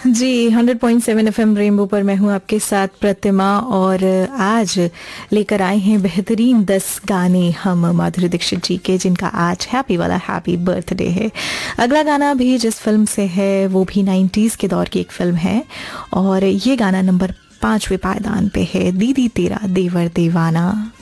जी 100.7 FM rainbow पर मैं हूं आपके साथ प्रतिमा, और आज लेकर आए हैं बेहतरीन 10 गाने हम माधुरी दीक्षित जी के, जिनका आज हैप्पी वाला हैप्पी बर्थडे है। अगला गाना भी जिस फिल्म से है वो भी 90s के दौर की एक फिल्म है, और ये गाना नंबर 5वें पायदान पे है, दीदी तेरा देवर दीवाना।